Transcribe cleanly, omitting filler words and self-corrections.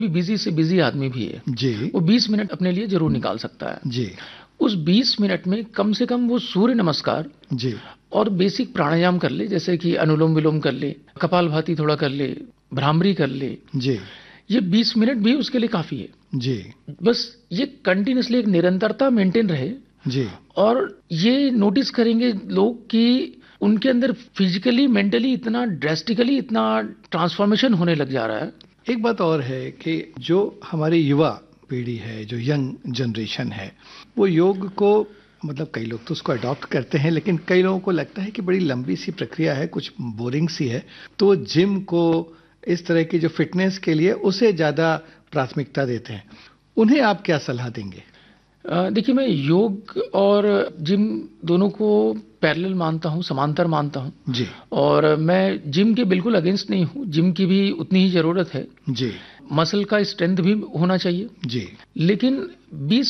Busy से busy आदमी भी है जी वो 20 मिनट अपने लिए जरूर निकाल सकता है। जी उस 20 मिनट में कम से कम वो सूर्य नमस्कार जी और बेसिक प्राणायाम कर ले, जैसे कि अनुलोम विलोम कर ले, कपालभाति थोड़ा कर ले, भ्रामरी कर ले। जी ये 20 मिनट भी उसके लिए काफी है। जी बस ये कंटिन्यूअसली एक निरंतरता मेंटेन रहे जी और ये नोटिस करेंगे लोग कि उनके अंदर फिजिकली मेंटली इतना ड्रेस्टिकली इतना ट्रांसफॉर्मेशन होने लग जा रहा है। एक बात और है कि जो हमारी युवा पीढ़ी है, जो यंग जनरेशन है, वो योग को मतलब कई लोग तो उसको अडॉप्ट करते हैं, लेकिन कई लोगों को लगता है कि बड़ी लंबी सी प्रक्रिया है, कुछ बोरिंग सी है, तो जिम को इस तरह की जो फिटनेस के लिए उसे ज़्यादा प्राथमिकता देते हैं। उन्हें आप क्या सलाह देंगे? देखिए, मैं योग और जिम दोनों को पैरेलल मानता हूँ, समांतर मानता हूँ। जी और मैं जिम के बिल्कुल अगेंस्ट नहीं हूँ, जिम की भी उतनी ही ज़रूरत है। जी मसल का स्ट्रेंथ भी होना चाहिए, जी लेकिन 20